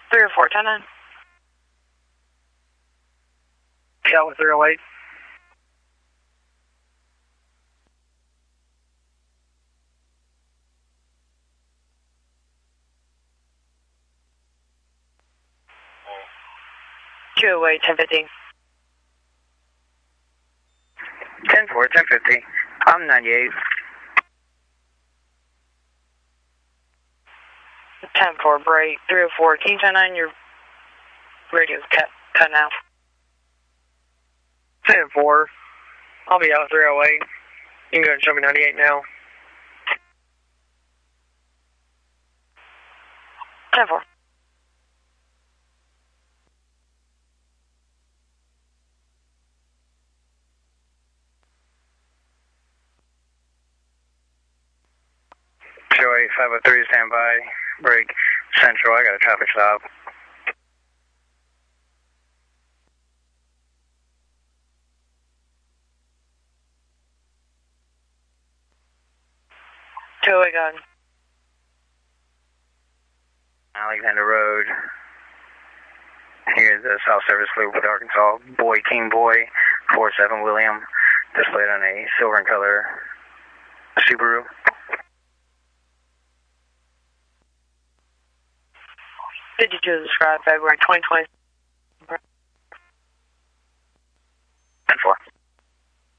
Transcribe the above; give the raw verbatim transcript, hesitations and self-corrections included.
three oh four, ten nine. Yeah, with three oh eight. two oh eight, ten fifteen. ten four, ten fifty. I'm ninety-eight. ten four, break. three oh four, King ten nine, your radio's cut, cut now. ten four. I'll be out with three oh eight. You can go and show me ninety-eight now. ten four. two oh eight, five oh three, stand by. Break Central, I got a traffic stop. two oh eight, got it. Alexander Road. Here's the South Service Loop with Arkansas. Boy, King Boy, four seven William. Displayed on a silver and color Subaru. fifty-two described, February twenty twenty.